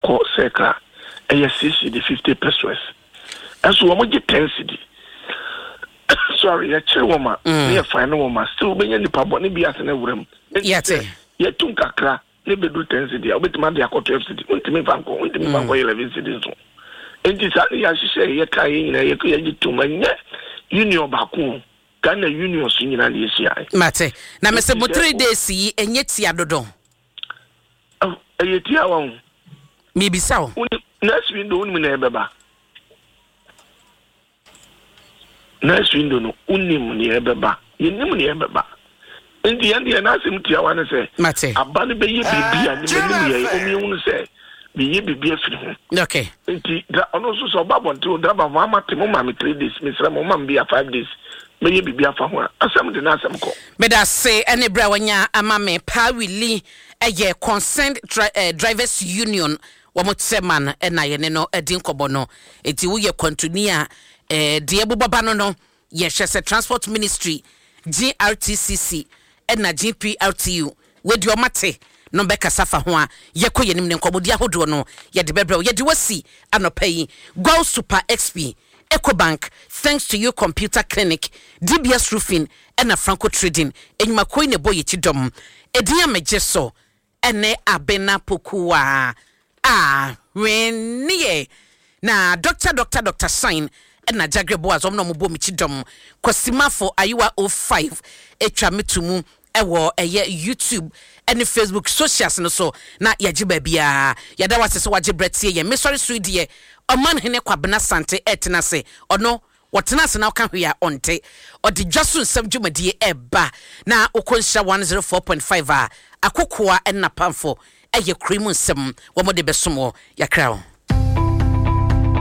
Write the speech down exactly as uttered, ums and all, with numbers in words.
ko seka e six cedi fifty pesos aso wo mo get ten cedi sorry ya chere wo ma ya fine wo ma still benya nipa boni bi atene wuram yete ye tun kakra ne bedu ten cedi obetima de akọ twelve cedi untimi banko untimi banko eleven cedi so enti sa ya hihye ye kai nyina ye ko ye gituma nye union bako Ghana union so nyina le esi ai mate na mese mo three days yi enye tia dodo oh eye tia wa mi bisa o next window unmi na ebeba next window no unim ni ebeba yenim ni ebeba ndi ndi na asim tia wa ne se mate abane be ye bibia ni menim ye omi hu se be ye bibia firi ho okay ndi da ono so so babo nti da ba ma mate mo ma me three days me sra mo ma mbia five days me ye bibia fa ho asem de na asem ko beda se ene bra wanya ama me pa wili eye concerned dri- uh, drivers union wamotseman na ye ne no edin kobo no eti wo ye continue a eh de ebobaba no no ye hwese transport ministry G R T C C na G P R T U wedi omate no be kasafa ho a ye ko yenim ne nkobodi ahodo no ye de bebre ye de wasi anopai Go Super X P Ecobank, thanks to you computer clinic, D B S roofing, and a Franco trading, and my coin a boy chidom, a dear mejeso, and ne abena pokua. Ah, when ye na doctor, doctor, doctor sign, and a jagreboas on no mobo michidom, Cosima for Ayua oh five, a tramitumu, a war a year YouTube. Any Facebook socials no so na yajiba bia yada wase so waje bretie ye me sorry so die o man hene kwabena sante etena se ono wotena se na ka hwe a onte o de dwaso nsam dwumadie eba na okonsha one oh four point five a akokoa enna pamfo eye krimu nsam wo mo de besomo yakra